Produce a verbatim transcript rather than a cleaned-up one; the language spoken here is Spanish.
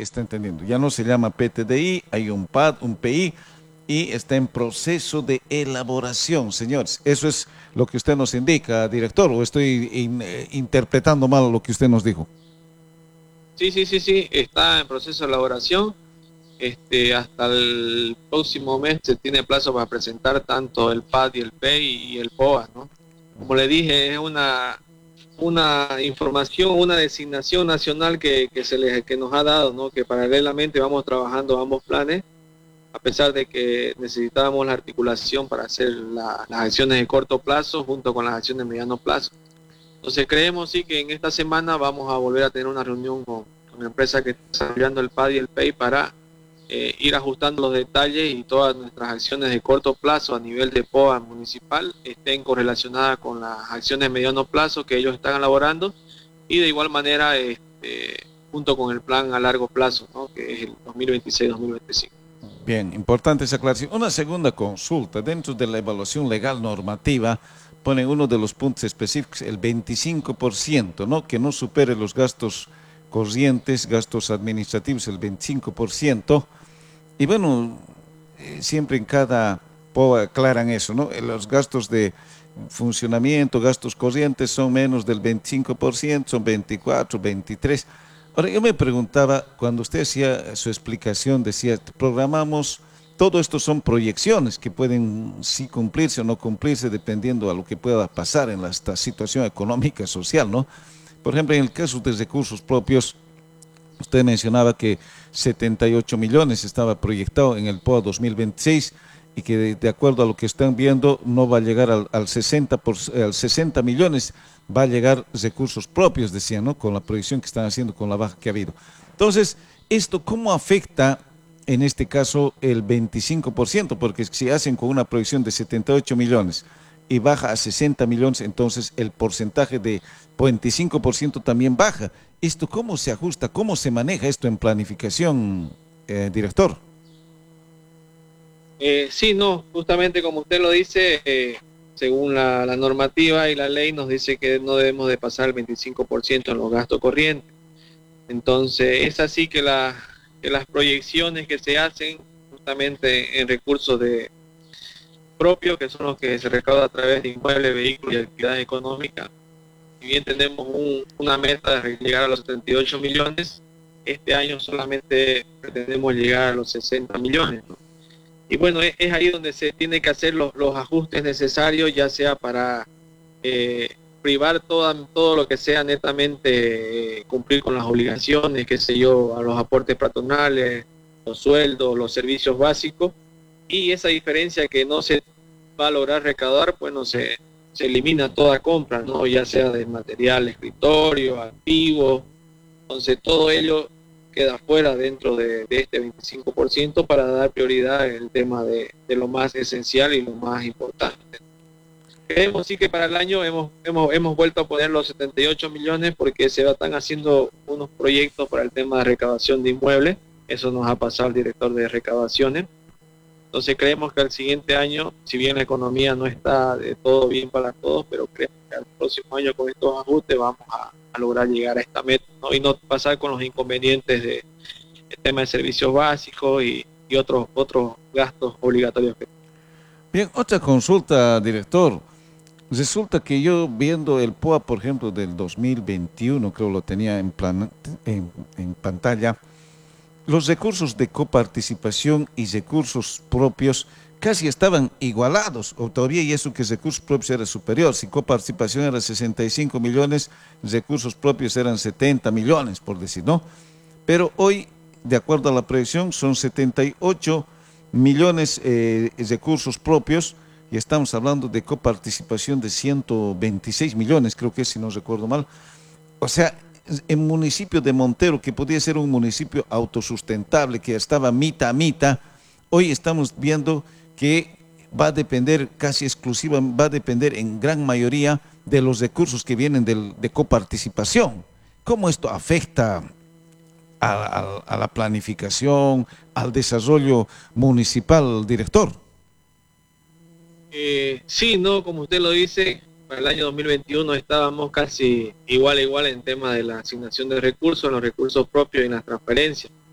está entendiendo. Ya no se llama P T D I, hay un P A D, un P I, y está en proceso de elaboración, señores. Eso es lo que usted nos indica, director, o estoy in, eh, interpretando mal lo que usted nos dijo. Sí, sí, sí, sí, está en proceso de elaboración. Este, hasta el próximo mes se tiene plazo para presentar tanto el P A D y el P E I y el P O A, ¿no? Como le dije, es una, una información, una designación nacional que, que, se les, que nos ha dado, ¿no? Que paralelamente vamos trabajando ambos planes, a pesar de que necesitábamos la articulación para hacer la, las acciones de corto plazo junto con las acciones de mediano plazo. Entonces creemos sí que en esta semana vamos a volver a tener una reunión con, con la empresa que está desarrollando el P A D y el P E I para eh, ir ajustando los detalles y todas nuestras acciones de corto plazo a nivel de P O A municipal estén correlacionadas con las acciones de mediano plazo que ellos están elaborando y de igual manera este, junto con el plan a largo plazo, ¿no? Que es el dos mil veintiséis dos mil veinticinco. Bien, importante esa aclaración. Una segunda consulta. Dentro de la evaluación legal normativa, ponen uno de los puntos específicos, el veinticinco por ciento, ¿no? Que no supere los gastos corrientes, gastos administrativos, el veinticinco por ciento. Y bueno, eh, siempre en cada P O A aclaran eso, ¿no? Eh, Los gastos de funcionamiento, gastos corrientes son menos del veinticinco por ciento, son veinticuatro, veintitrés. Ahora, yo me preguntaba, cuando usted hacía su explicación, decía, programamos, todo esto son proyecciones que pueden sí cumplirse o no cumplirse dependiendo a lo que pueda pasar en la, esta situación económica, social, ¿no? Por ejemplo, en el caso de recursos propios, usted mencionaba que setenta y ocho millones estaba proyectado en el P O A dos mil veintiséis y que de, de acuerdo a lo que están viendo no va a llegar al, al, sesenta por, al sesenta millones, va a llegar recursos propios, decían, ¿no? Con la proyección que están haciendo, con la baja que ha habido. Entonces, ¿esto cómo afecta en este caso el veinticinco por ciento? Porque si hacen con una proyección de setenta y ocho millones y baja a sesenta millones, entonces el porcentaje de veinticinco por ciento también baja. ¿Esto cómo se ajusta? ¿Cómo se maneja esto en planificación, eh, director? Eh, sí, no, justamente como usted lo dice, eh, según la, la normativa y la ley nos dice que no debemos de pasar el veinticinco por ciento en los gastos corrientes. Entonces, es así que, la, que las proyecciones que se hacen justamente en recursos de propios, que son los que se recaudan a través de inmuebles, vehículos y actividades económicas, si bien tenemos un, una meta de llegar a los setenta y ocho millones, este año solamente pretendemos llegar a los sesenta millones, ¿no? Y bueno, es, es ahí donde se tiene que hacer los, los ajustes necesarios, ya sea para eh, privar toda, todo lo que sea netamente eh, cumplir con las obligaciones, qué sé yo, a los aportes patronales, los sueldos, los servicios básicos, y esa diferencia que no se va a lograr recaudar, bueno, se, se elimina toda compra, ¿no? Ya sea de material, escritorio, activos, entonces todo ello queda fuera dentro de, de este veinticinco por ciento para dar prioridad en el tema de, de lo más esencial y lo más importante. Creemos sí que para el año hemos, hemos, hemos vuelto a poner los setenta y ocho millones porque se están haciendo unos proyectos para el tema de recaudación de inmuebles, eso nos ha pasado el director de recaudaciones. Entonces creemos que el siguiente año, si bien la economía no está de todo bien para todos, pero creemos que el próximo año con estos ajustes vamos a, a lograr llegar a esta meta, ¿no? Y no pasar con los inconvenientes de el tema de servicios básicos y, y otros, otros gastos obligatorios. Bien, otra consulta, director. Resulta que yo viendo el P O A, por ejemplo, del dos mil veintiuno, creo lo tenía en, plan, en, en pantalla, los recursos de coparticipación y recursos propios casi estaban igualados, o todavía y eso que recursos propios era superior. Si coparticipación era sesenta y cinco millones, recursos propios eran setenta millones, por decir, ¿no? Pero hoy, de acuerdo a la proyección, son setenta y ocho millones eh, recursos propios y estamos hablando de coparticipación de ciento veintiséis millones, creo que es, si no recuerdo mal. O sea, en municipio de Montero, que podía ser un municipio autosustentable, que estaba mitad a mitad, hoy estamos viendo que va a depender casi exclusiva, va a depender en gran mayoría de los recursos que vienen del, de coparticipación. ¿Cómo esto afecta a, a, a la planificación, al desarrollo municipal, director? Eh, sí, no, como usted lo dice, para el año dos mil veintiuno estábamos casi igual a igual en tema de la asignación de recursos, en los recursos propios y en las transferencias.